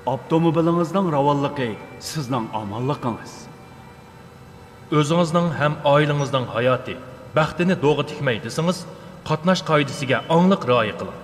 Avtomobilingizning ravonligi sizning omonligingiz. O'zingizning ham oilangizning hayoti, baxtini do'g'a tikmay desangiz, qatnash qoidasiga aniq rioya qiling.